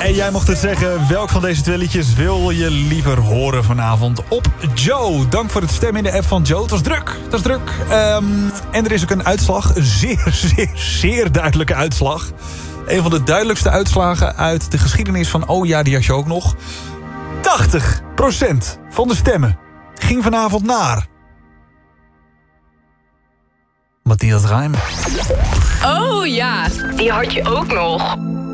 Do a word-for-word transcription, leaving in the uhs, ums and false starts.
en jij mocht het zeggen. Welk van deze twee liedjes wil je liever horen vanavond op Joe? Dank voor het stemmen in de app van Joe. Het was druk, het was druk. Um, en er is ook een uitslag. Een zeer, zeer, zeer duidelijke uitslag. Een van de duidelijkste uitslagen uit de geschiedenis van Oh ja, die had je ook nog. tachtig procent van de stemmen ging vanavond naar Matthias Reim. Oh ja, die had je ook nog.